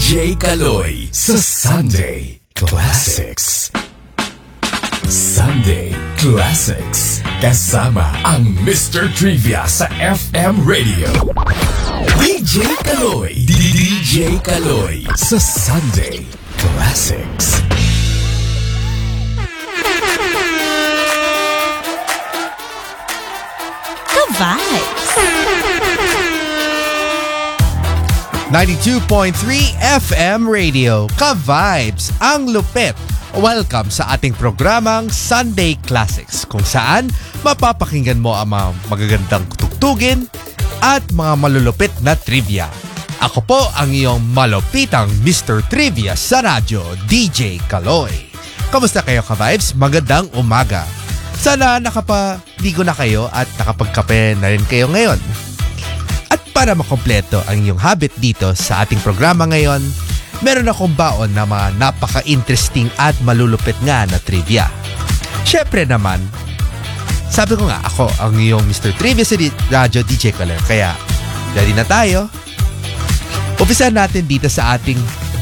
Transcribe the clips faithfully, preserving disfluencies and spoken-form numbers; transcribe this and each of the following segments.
J. Kaloy sa Sunday Classics. Sunday Classics. Kasama ang Mister Trivia sa F M Radio. D J Kaloy. D J Kaloy sa Sunday Classics. Ka-vibes. ninety-two point three F M Radio. Ka-vibes. Ang lupit. Welcome sa ating programang Sunday Classics, kung saan mapapakinggan mo ang mga magagandang tugtugin at mga malulupit na trivia. Ako po ang iyong malupitang Mister Trivia sa radyo, D J Kaloy. Kamusta kayo, ka-vibes? Magandang umaga. Sana nakapaligo na kayo at nakapagkape na rin kayo ngayon. At para makompleto ang iyong habit dito sa ating programa ngayon, meron akong baon na mga napaka-interesting at malulupit nga na trivia. Syempre naman, sabi ko nga, ako ang iyong Mister Trivia sa radyo, D J Kaloy. Kaya, ready na tayo. Umpisahan natin dito sa ating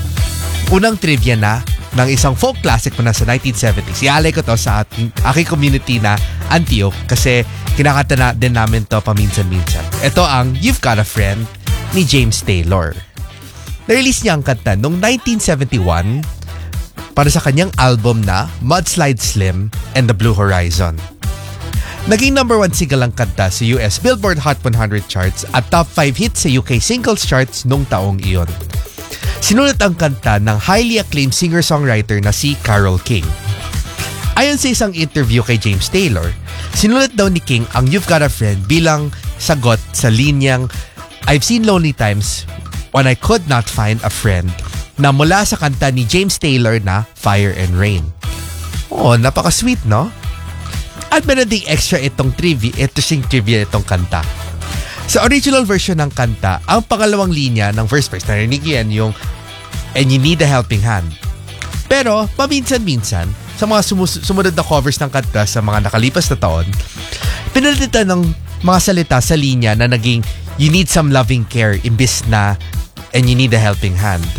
unang trivia na ng isang folk classic pa na sa nineteen seventies. Ialay ko to sa ating, aking community na Antioch kasi kinakanta na din namin to paminsan-minsan. Ito ang You've Got a Friend ni James Taylor. Na-release niya ang kanta noong nineteen seventy-one para sa kanyang album na Mudslide Slim and the Blue Horizon. Naging number one single ang kanta sa U S Billboard Hot one hundred charts at top five hits sa U K singles charts noong taong iyon. Sinulat ang kanta ng highly acclaimed singer-songwriter na si Carole King. Ayon sa isang interview kay James Taylor, sinulat daw ni King ang You've Got a Friend bilang sagot sa linyang I've seen lonely times when I could not find a friend na mula sa kanta ni James Taylor na Fire and Rain. Oh, napaka-sweet, no? At meron ding extra itong trivia, interesting trivia itong kanta. Sa original version ng kanta, ang pangalawang linya ng first verse, narinig yan yung And you need a helping hand. Pero, paminsan-minsan, sa mga sumus- sumunod na covers ng kanta sa mga nakalipas na taon, pinalitan ng mga salita sa linya na naging You need some loving care imbis na And you need a helping hand.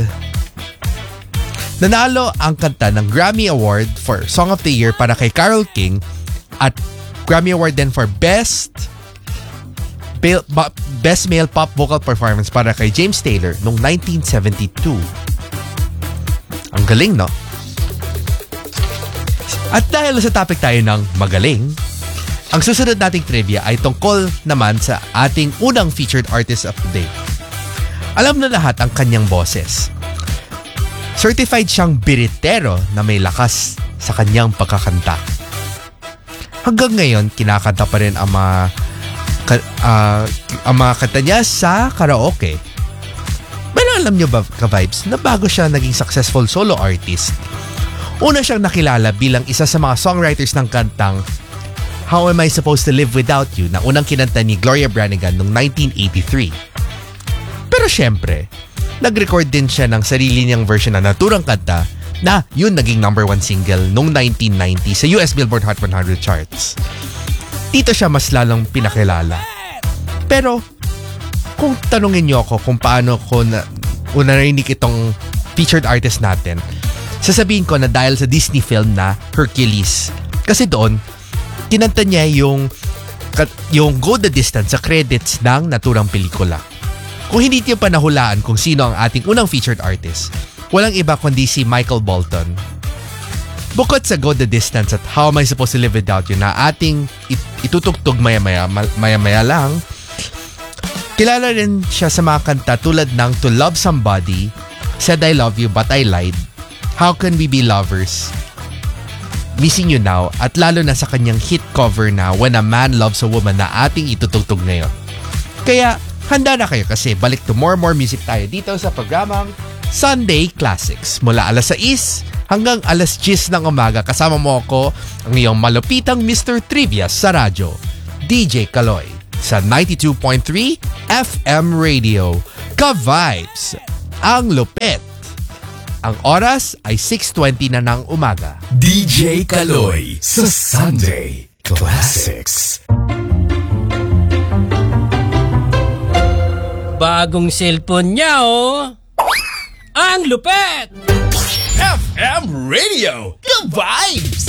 Nanalo ang kanta ng Grammy Award for Song of the Year para kay Carole King at Grammy Award din for Best Best Male Pop Vocal Performance para kay James Taylor noong nineteen seventy-two. Ang galing, no? At dahil sa topic tayo ng magaling, ang susunod nating trivia ay tungkol naman sa ating unang featured artist of the day. Alam na lahat ang kanyang boses. Certified siyang biritero na may lakas sa kanyang pagkakanta. Hanggang ngayon, kinakanta pa rin ang mga, uh, ang mga kanta niya sa karaoke. Pero alam niyo ba, ka-vibes, na bago siya naging successful solo artist, una siyang nakilala bilang isa sa mga songwriters ng kantang How Am I Supposed to Live Without You na unang kinanta ni Gloria Branigan noong nineteen eighty-three. Pero syempre, nag-record din siya ng sarili niyang version na naturang kanta na yun naging number one single noong nineteen ninety sa U S Billboard Hot one hundred charts. Dito siya mas lalong pinakilala. Pero, kung tanungin niyo ako kung paano ko na, una narinig itong featured artist natin, sasabihin ko na dahil sa Disney film na Hercules. Kasi doon, kinanta niya yung, yung Go the Distance sa credits ng naturang pelikula. Kung hindi niyo pa nahulaan kung sino ang ating unang featured artist, walang iba kundi si Michael Bolton. Bukod sa Go the Distance at How Am I Supposed to Live Without You na ating itutugtog maya-maya, maya-maya lang, kilala rin siya sa mga kanta tulad ng To Love Somebody, Said I Love You But I Lied, How Can We Be Lovers, Missing You Now, at lalo na sa kanyang hit cover na When a Man Loves a Woman na ating itutugtog ngayon. Kaya, handa na kayo kasi balik to more more music tayo dito sa programang Sunday Classics. Mula alas sais hanggang alas diyes ng umaga, kasama mo ako, ang iyong malupitang Mister Trivia sa radyo, D J Kaloy, sa ninety-two point three F M Radio. Ka-vibes, ang lupit. Ang oras ay six twenty na ng umaga. D J Kaloy sa Sunday Classics. Bagong cellphone niya, oh. Ang lupet! F M Radio, the vibes!